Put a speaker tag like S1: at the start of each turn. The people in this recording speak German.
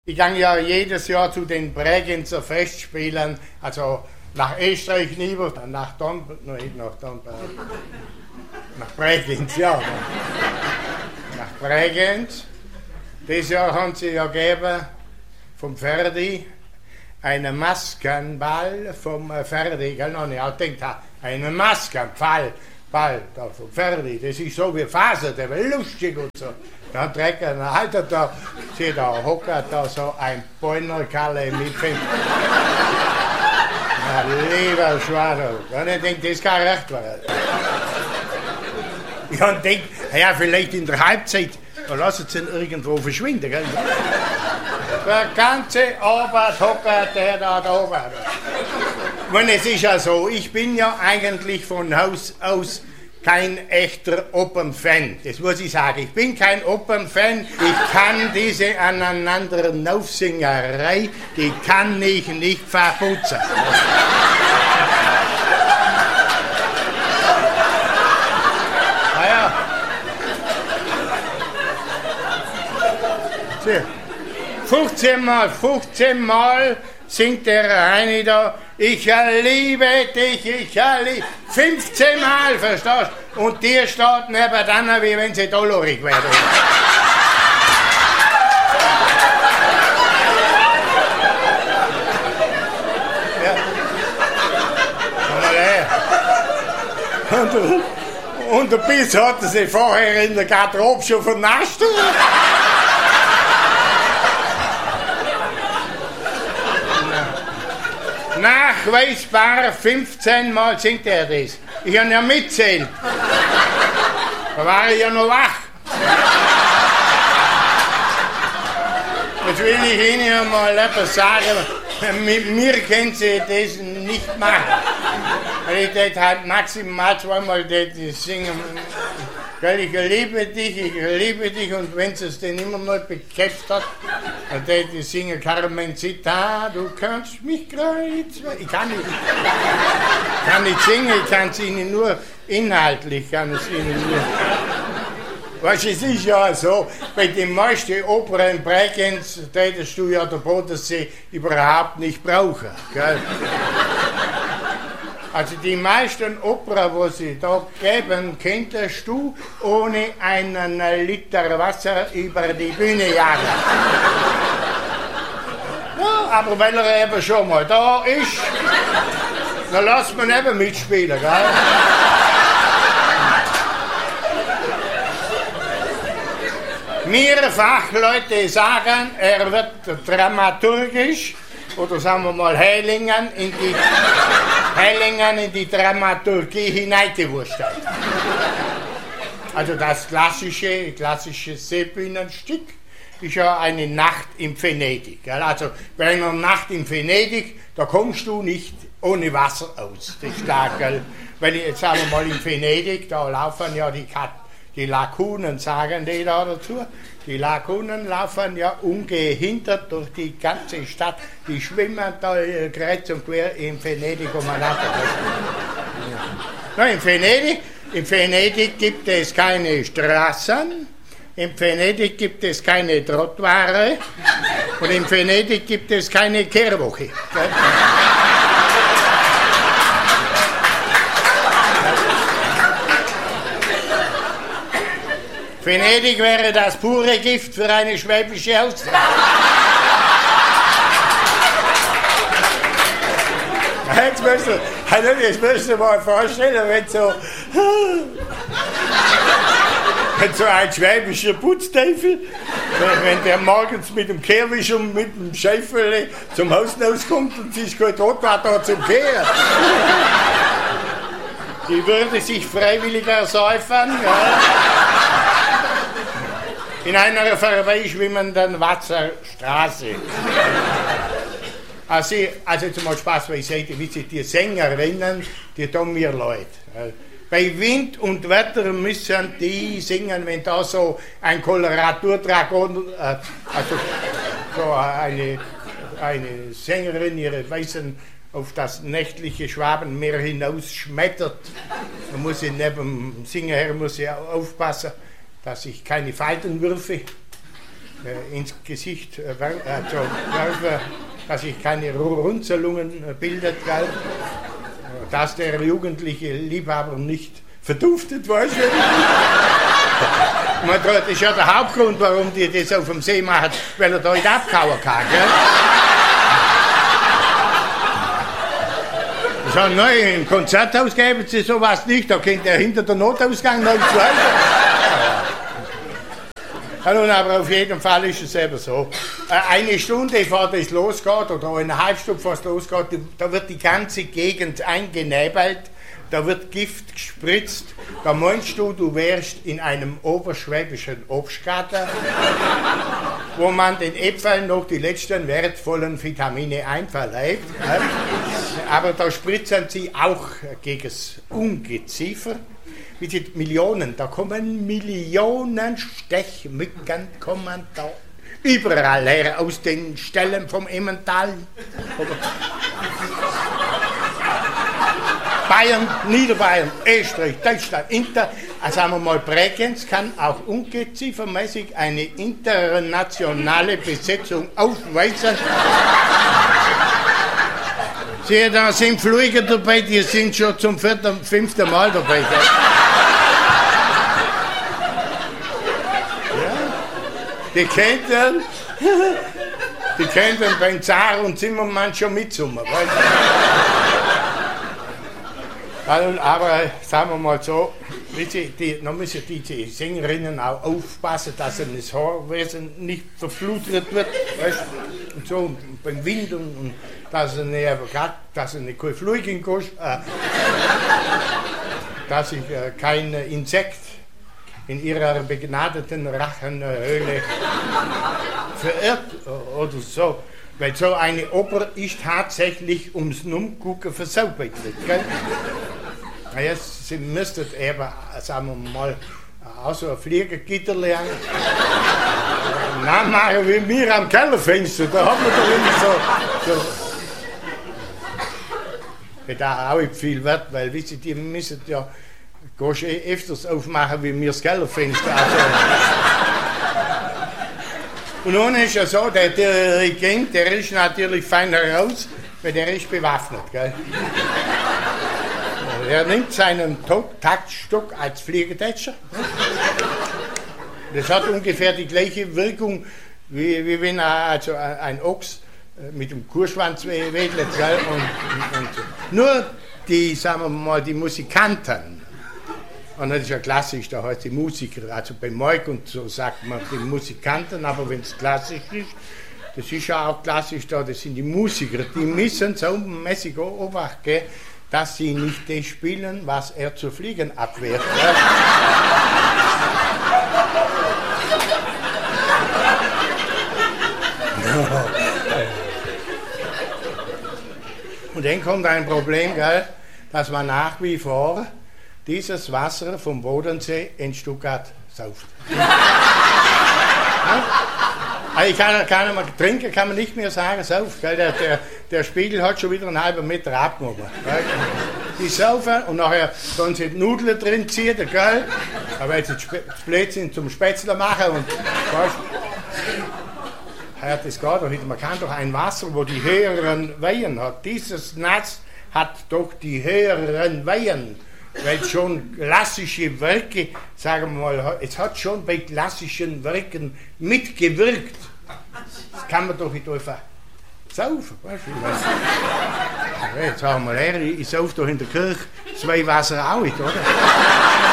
S1: Ich gehe ja jedes Jahr zu den Bregenzer Festspielen, also nach Österreich rüber, dann nach Dornbirn, nach Bregenz, ja. Nach Bregenz. Dieses Jahr haben sie ja gegeben vom Ferdi einen Maskenball vom Ferdi, gell, noch nicht, ich denke, einen Maskenball da vom Ferdi, das ist so wie Faser, der war lustig und so. Dann trägt er, dann haltet da, sieht da, hockert da so ein Bäunerkalle mit fünf. Na, lieber Schwader. Und ich denke, das kann recht werden. Ich habe gedacht, ja, vielleicht in der Halbzeit, da lassen sie ihn irgendwo verschwinden. Gell? Der ganze Abend hockert der da oben. Und es ist ja so, ich bin ja eigentlich von Haus aus kein echter Opernfan, das muss ich sagen. Ich bin kein Opernfan, ich kann diese Aneinanderaufsingerei, die kann ich nicht verputzen. Naja. 15 Mal singt der Heini da, ich liebe dich, ich liebe 15 Mal, verstehst du? Und dir steht nebenan, wie wenn sie dolorig werden. Ja. Komm mal her. Und der Biss hatte sie vorher in der Garderobe schon vernascht. Nachweisbar 15 Mal singt er das. Ich habe ja mitzählt. Da war ich ja noch wach. Jetzt will ich Ihnen mal etwas sagen. Mit mir können Sie das nicht machen. Ich hätte halt maximal zweimal singen. Ich liebe dich, und wenn es den immer noch bekämpft hat, dann hätte ich singen, Carmencita, du kannst mich kreuzen. Ich kann nicht singen, ich kann es Ihnen nur inhaltlich, Weißt du, es ist ja so, bei den meisten Opern in Bregenz hättest du ja den Bodensee überhaupt nicht brauchen. Gell? Also die meisten Opern, die sie da geben, könntest du ohne einen Liter Wasser über die Bühne jagen. Ja, aber weil er eben schon mal da ist, dann lass man eben mitspielen, gell? Wir Fachleute sagen, er wird dramaturgisch, oder sagen wir mal Heilingen in die Dramaturgie hineingewurschtelt. Also das klassische Seebühnenstück ist ja eine Nacht in Venedig. Gell? Also bei einer Nacht in Venedig, da kommst du nicht ohne Wasser aus. Das ist klar, gell? Weil jetzt sagen wir mal in Venedig, da laufen ja die Lagunen, sagen die da dazu. Die Lagunen laufen ja ungehindert durch die ganze Stadt. Die schwimmen da kreuz und quer in Venedig umeinander. Ja, in Venedig gibt es keine Straßen, in Venedig gibt es keine Trottoire und in Venedig gibt es keine Kehrwoche. Venedig wäre das pure Gift für eine schwäbische Auswahl. Jetzt müsst ihr mal vorstellen, wenn so ein schwäbischer Putzteufel, wenn der morgens mit dem Kehrwisch und mit dem Schäufele zum Haus rauskommt und sich gut rot war da zum Kehren. Die würde sich freiwillig ersäufen, ja. In einer vorbeischwimmenden Wasserstraße. Also jetzt mal Spaß beiseite, wie die Sängerinnen, die tun mir leid. Bei Wind und Wetter müssen die singen, wenn da so ein Koloraturdragon, also so eine Sängerin ihre Weißen auf das nächtliche Schwabenmeer hinaus schmettert. Da muss sie neben dem Singen her muss sie aufpassen, dass ich keine Falten würfe. ins Gesicht werfe, dass sich keine Runzelungen bildet, gell? Dass der jugendliche Liebhaber nicht verduftet, weißt du? Das ist ja der Hauptgrund, warum die das auf dem See machen, weil er da nicht abkauen kann, gell? So, nein, im Konzerthaus gäbe es sowas nicht, da kennt er hinter der Notausgang noch zwei. Ja, nun, aber auf jeden Fall ist es eben so. Eine Stunde bevor das losgeht, oder eine halbe Stunde bevor es losgeht, da wird die ganze Gegend eingenebelt, da wird Gift gespritzt, da meinst du wärst in einem oberschwäbischen Obstgarten, wo man den Äpfeln noch die letzten wertvollen Vitamine einverleibt. Aber da spritzen sie auch gegen das Ungeziefer. Wie die Millionen, da kommen Millionen Stechmücken, kommen da überall her, aus den Ställen vom Emmental. Bayern, Niederbayern, Österreich, Deutschland, sagen wir mal, Bregenz kann auch ungeziefermäßig eine internationale Besetzung aufweisen. Sehe, da sind Flieger dabei, die sind schon zum 4., 5. Mal dabei. Ja, die könnten beim Zar und Zimmermann schon mitsummen. Aber sagen wir mal so, da müssen die Sängerinnen auch aufpassen, dass ihnen das Haarwesen nicht verflutet wird, weißt? Und so beim Wind und dass sie nicht kein Fluging kostet, dass sich kein Insekt in ihrer begnadeten Rachenhöhle verirrt oder so. Weil so eine Oper ist tatsächlich ums Numgucken versaubert. Sie müsstet eben, sagen wir mal, auch so ein Fliegergitter lernen. Nachmachen wie wir am Kellerfenster, da haben wir doch immer so da auch nicht viel wert, weil wisst ihr, die müssen ja öfters aufmachen wie wir das Kellerfenster. Also. Und nun ist ja so, der Dirigent, der ist natürlich fein heraus, weil der ist bewaffnet, gell? Er nimmt seinen Taktstock als Fliegertätscher. Das hat ungefähr die gleiche Wirkung, wie wenn also ein Ochs mit dem Kurschwanz wedelt. Und nur die, sagen wir mal, die Musikanten, und das ist ja klassisch, da heißt die Musiker, also bei Moik und so sagt man die Musikanten, aber wenn es klassisch ist, das ist ja auch klassisch da, das sind die Musiker, die müssen so mäßig Obacht geben, dass sie nicht das spielen, was er zu fliegen abwehrt. Und dann kommt ein Problem, gell, dass man nach wie vor dieses Wasser vom Bodensee in Stuttgart sauft. Also kann man trinken, kann man nicht mehr sagen, sauf, gell? Der Spiegel hat schon wieder einen halben Meter abgenommen. Gell? Die saufen und nachher können sie die Nudeln drin ziehen, gell? Aber jetzt das Blödsinn zum Spätzle machen und das geht doch nicht. Man kann doch ein Wasser, wo die höheren Wehen hat. Dieses Nass hat doch die höheren Wehen. Weil schon klassische Werke, sagen wir mal, es hat schon bei klassischen Werken mitgewirkt. Das kann man doch nicht einfach saufen. Weißt du? Jetzt sagen wir mal, ich sauf doch in der Kirche 2 Wasser auch nicht, oder?